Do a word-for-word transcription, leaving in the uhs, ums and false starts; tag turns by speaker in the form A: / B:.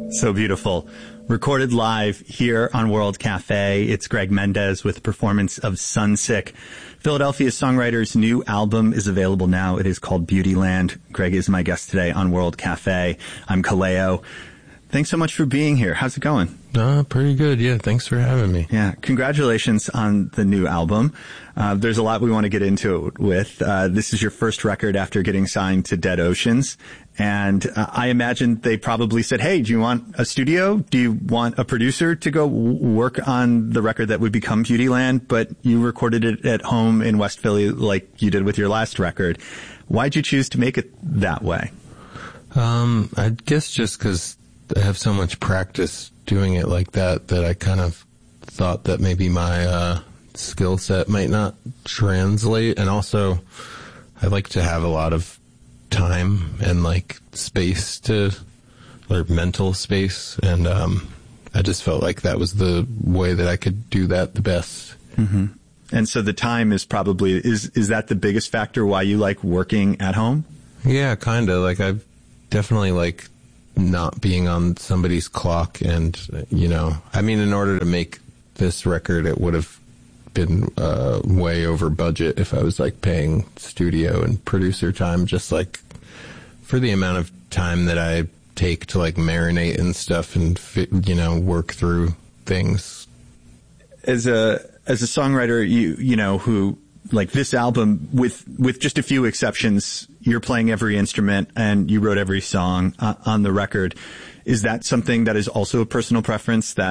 A: So beautiful. Recorded live here on World Cafe. It's Greg Mendez with a performance of Sunsick. Philadelphia songwriter's new album is available now. It is called Beautyland. Greg is my guest today on World Cafe. I'm Kaleo. Thanks so much for being here. How's it going?
B: Uh, pretty good. Yeah, thanks for having me.
A: Yeah, congratulations on the new album. Uh, there's a lot we want to get into it with. Uh, this is your first record after getting signed to Dead Oceans. And uh, I imagine they probably said, hey, do you want a studio? Do you want a producer to go w- work on the record that would become Beautyland? But you recorded it at home in West Philly like you did with your last record. Why'd you choose to make it that way?
B: Um, I guess just because I have so much practice doing it like that that I kind of thought that maybe my uh, skill set might not translate. And also, I like to have a lot of time and like space to, or mental space, and um I just felt like that was the way that I could do that the best.
A: Mm-hmm. And so the time is probably is is that the biggest factor why you like working at home?
B: Yeah, kind of. Like I've definitely like not being on somebody's clock, and you know, I mean, in order to make this record, it would have been uh way over budget if I was like paying studio and producer time, just like for the amount of time that I take to like marinate and stuff and fit, you know, work through things.
A: As a as a songwriter, you you know, who like this album, with with just a few exceptions, you're playing every instrument and you wrote every song uh, on the record. Is that something that is also a personal preference, that